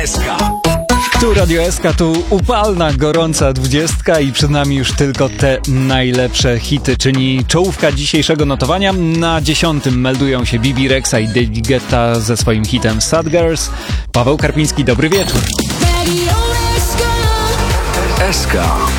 Tu Radio SK, tu upalna, gorąca 20 i przed nami już tylko te najlepsze hity, czyli czołówka dzisiejszego notowania. Na 10 meldują się Bibi Rexha i David Guetta ze swoim hitem Sad Girls. Paweł Karpiński, dobry wieczór. SK.